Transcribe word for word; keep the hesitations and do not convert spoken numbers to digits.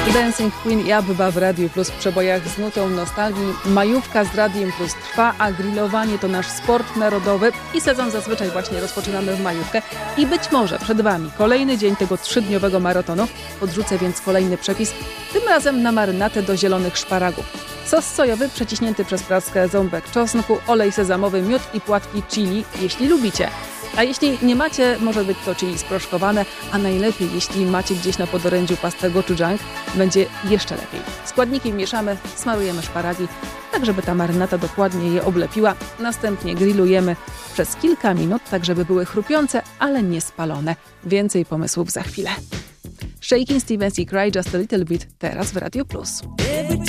Dancing Queen i Abba w Radiu Plus w przebojach z nutą nostalgii. Majówka z Radiem Plus trwa, a grillowanie to nasz sport narodowy i sezon zazwyczaj właśnie rozpoczynamy w majówkę. I być może przed Wami kolejny dzień tego trzydniowego maratonu. Podrzucę więc kolejny przepis, tym razem na marynatę do zielonych szparagów. Sos sojowy przeciśnięty przez praskę, ząbek czosnku, olej sezamowy, miód i płatki chili, jeśli lubicie. A jeśli nie macie, może być to chili sproszkowane, a najlepiej, jeśli macie gdzieś na podorędziu pastę gochujang, będzie jeszcze lepiej. Składniki mieszamy, smarujemy szparagi, tak żeby ta marynata dokładnie je oblepiła. Następnie grillujemy przez kilka minut, tak żeby były chrupiące, ale nie spalone. Więcej pomysłów za chwilę. Shakin' Stevens i Cry Just a Little Bit teraz w Radio Plus.